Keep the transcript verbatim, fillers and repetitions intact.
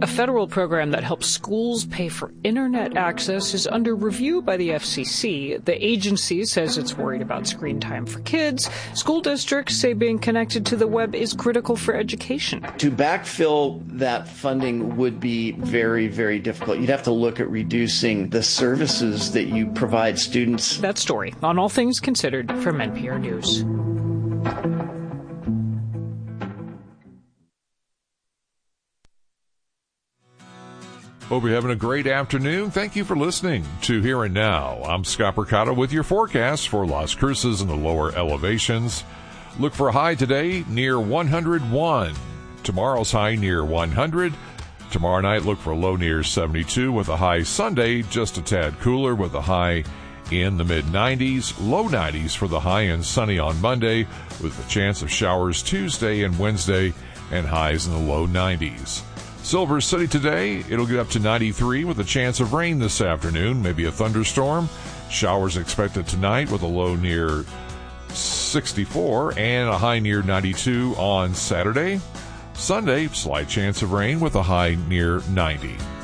federal program that helps schools pay for internet access is under review by the F C C. The agency says it's worried about screen time for kids. School districts say being connected to the web is critical for education. To backfill that funding would be very, very difficult. You'd have to look at reducing the services that you provide students. That story on All Things Considered from N P R News. Hope you're having a great afternoon. Thank you for listening to Here and Now. I'm Scott Percato with your forecast for Las Cruces and the lower elevations. Look for a high today near one hundred one. Tomorrow's high near one hundred. Tomorrow night, look for a low near seventy-two with a high Sunday just a tad cooler with a high in the mid nineties. Low nineties for the high and sunny on Monday with a chance of showers Tuesday and Wednesday and highs in the low nineties. Silver City today, it'll get up to ninety-three with a chance of rain this afternoon, maybe a thunderstorm. Showers expected tonight with a low near sixty-four and a high near ninety-two on Saturday. Sunday, slight chance of rain with a high near ninety.